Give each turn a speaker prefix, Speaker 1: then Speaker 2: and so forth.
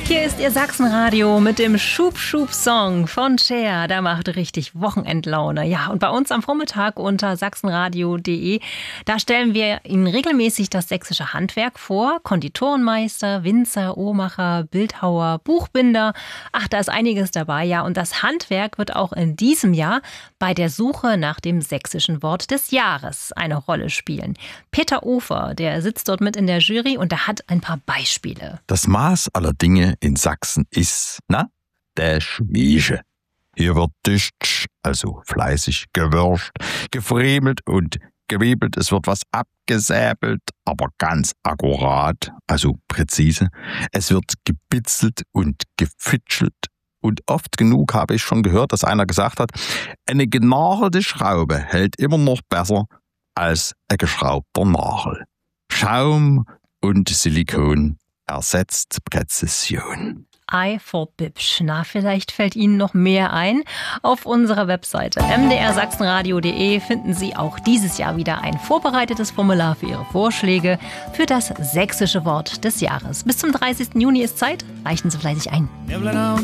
Speaker 1: Hier ist Ihr Sachsenradio mit dem Schub-Schub-Song von Cher. Der macht richtig Wochenendlaune. Ja, und bei uns am Vormittag unter sachsenradio.de, da stellen wir Ihnen regelmäßig das sächsische Handwerk vor. Konditorenmeister, Winzer, Uhrmacher, Bildhauer, Buchbinder. Ach, da ist einiges dabei, ja. Und das Handwerk wird auch in diesem Jahr bei der Suche nach dem sächsischen Wort des Jahres eine Rolle spielen. Peter Ofer, der sitzt dort mit in der Jury und der hat ein paar Beispiele.
Speaker 2: Das Maß aller Dinge in Sachsen ist, der Schmiesche. Hier wird dicht, also fleißig gewürscht, gefriemelt und gewebelt. Es wird was abgesäbelt, aber ganz akkurat, also präzise. Es wird gebitzelt und gefitschelt. Und oft genug habe ich schon gehört, dass einer gesagt hat, eine genagelte Schraube hält immer noch besser als ein geschraubter Nagel. Schaum und Silikon ersetzt Präzision.
Speaker 1: I for Bibsch. Na, vielleicht fällt Ihnen noch mehr ein. Auf unserer Webseite mdrsachsenradio.de finden Sie auch dieses Jahr wieder ein vorbereitetes Formular für Ihre Vorschläge für das sächsische Wort des Jahres. Bis zum 30. Juni ist Zeit. Reichen Sie fleißig ein.